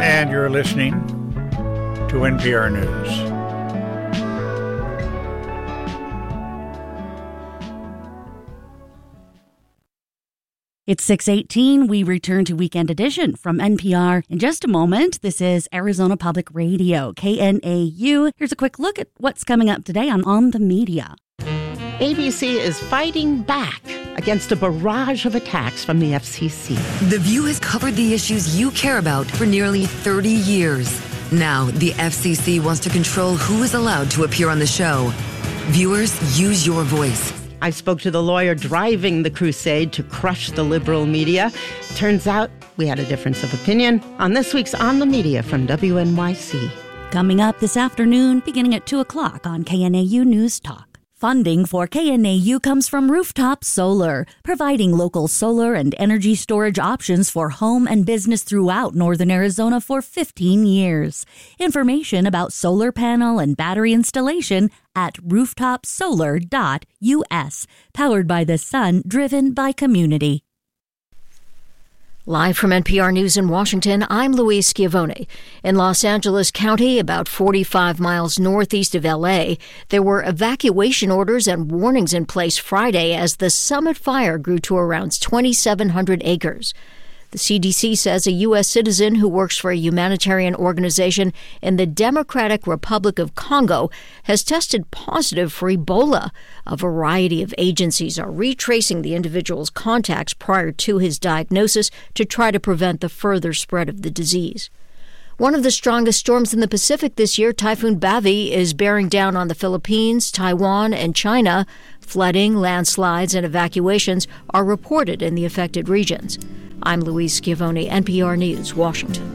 And you're listening to NPR News. It's 6:18. We return to Weekend Edition from NPR. In just a moment, this is Arizona Public Radio, KNAU. Here's a quick look at what's coming up today on the Media. ABC is fighting back against a barrage of attacks from the FCC. The View has covered the issues you care about for nearly 30 years. Now, the FCC wants to control who is allowed to appear on the show. Viewers, use your voice. I spoke to the lawyer driving the crusade to crush the liberal media. Turns out we had a difference of opinion on this week's On the Media from WNYC. Coming up this afternoon, beginning at 2 o'clock on KNAU News Talk. Funding for KNAU comes from Rooftop Solar, providing local solar and energy storage options for home and business throughout northern Arizona for 15 years. Information about solar panel and battery installation at rooftopsolar.us. Powered by the sun, driven by community. Live from NPR News in Washington, I'm Louise Schiavone. In Los Angeles County, about 45 miles northeast of L.A., there were evacuation orders and warnings in place Friday as the Summit fire grew to around 2,700 acres. The CDC says a U.S. citizen who works for a humanitarian organization in the Democratic Republic of Congo has tested positive for Ebola. A variety of agencies are retracing the individual's contacts prior to his diagnosis to try to prevent the further spread of the disease. One of the strongest storms in the Pacific this year, Typhoon Bavi, is bearing down on the Philippines, Taiwan, and China. Flooding, landslides, and evacuations are reported in the affected regions. I'm Louise Schiavone, NPR News, Washington.